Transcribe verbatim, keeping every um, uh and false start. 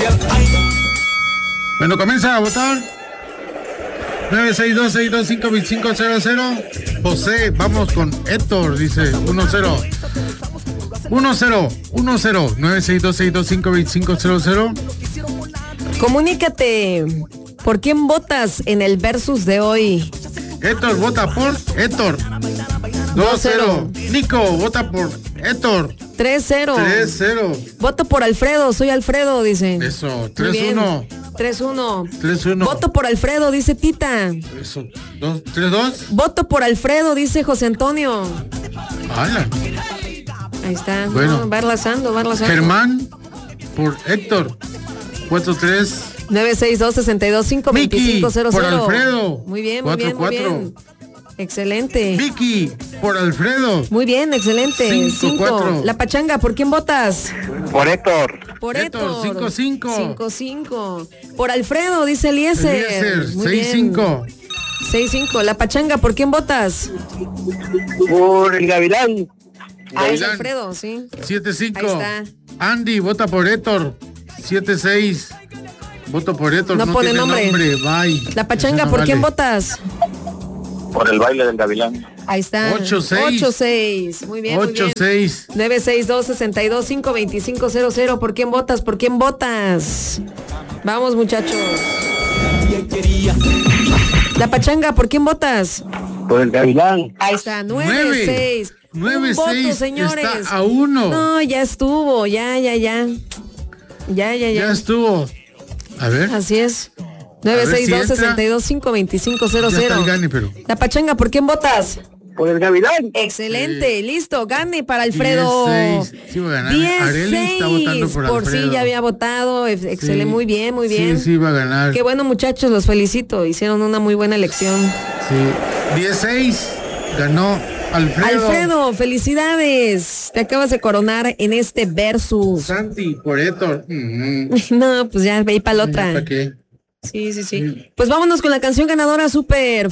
Bueno, comienza a votar. nueve seis dos, seis dos cinco, dos cinco cero cero. José, vamos con Héctor, dice uno cero. uno cero, uno cero, nueve seis dos, seis dos cinco, dos cinco cero cero. Comunícate. ¿Por quién votas en el versus de hoy? Héctor vota por Héctor. dos cero. Nico vota por Héctor. tres cero. tres cero. Voto por Alfredo, soy Alfredo, dice. Eso, tres uno. tres uno. tres uno. Voto por Alfredo, dice Tita. Eso, tres dos. Voto por Alfredo, dice José Antonio. ¡Hala! Ahí está. Bueno. No, va enlazando, va enlazando. Germán por Héctor. cuatro tres. nueve seis dos, seis dos cinco, dos cinco cero cero. Por Alfredo. Muy bien, muy bien, muy bien. Excelente. Vicky por Alfredo. Muy bien, excelente. cinco cuatro. La Pachanga, ¿por quién votas? Por Héctor. Por Héctor. cinco cinco. cinco cinco. Por Alfredo, dice Eliezer. Eliezer, Muy seis cinco. seis cinco. La Pachanga, ¿por quién votas? Por el Gavilán. Ah, es Gavilán. Alfredo, sí. siete cinco. Ahí está. Andy vota por Héctor. siete seis. Voto por Héctor. No No, pone tiene nombre. nombre. Bye. La Pachanga, Eso no ¿por vale. quién votas? Por el baile del Gavilán. Ahí está. ocho seis. ocho seis. Muy bien, muy ocho bien. seis. nueve seis dos, seis dos cinco, dos cinco cero cero. ¿Por quién votas? ¿Por quién votas? Vamos, muchachos. La Pachanga, ¿por quién votas? Por el Gavilán. Ahí está, nueve seis. nueve seis. Señores. Está a uno. No, ya estuvo, ya, ya, ya. Ya, ya, ya. Ya estuvo. A ver. Así es. nueve seis dos, seis dos cinco, dos cinco cero Ya está cero. el gane, pero. La Pachanga, ¿por quién votas? Por el Gavilán. Excelente, listo, gane para Alfredo. diez seis. Sí, va a ganar. Arely está votando por Por sí, Alfredo. ya había votado. ex- Excelente, Sí. muy bien, muy bien. Sí, sí, va a ganar. Qué bueno, muchachos, los felicito. Hicieron una muy buena elección. Sí. diez seis. Ganó Alfredo. Alfredo, felicidades. Te acabas de coronar en este versus. Santi por Héctor. Mm, No, pues ya ve para la otra. ¿Para qué? Sí, sí, sí. Pues vámonos con la canción ganadora, súper